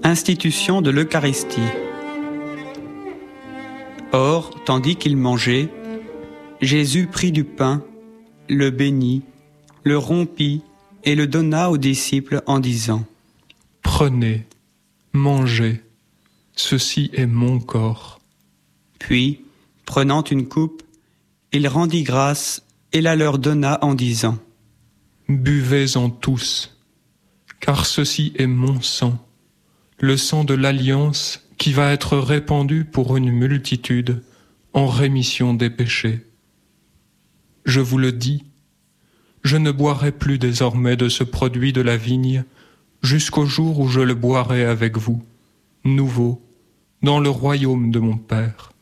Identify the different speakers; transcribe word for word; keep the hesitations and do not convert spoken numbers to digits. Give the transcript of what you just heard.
Speaker 1: Institution de l'Eucharistie. Or, tandis qu'il mangeait, Jésus prit du pain, le bénit, le rompit et le donna aux disciples en disant :
Speaker 2: Prenez, mangez, ceci est mon corps.
Speaker 1: Puis, prenant une coupe, il rendit grâce et la leur donna en disant :
Speaker 2: Buvez-en tous, car ceci est mon sang, le sang de l'alliance qui va être répandu pour une multitude en rémission des péchés. Je vous le dis, je ne boirai plus désormais de ce produit de la vigne jusqu'au jour où je le boirai avec vous, nouveau, dans le royaume de mon Père.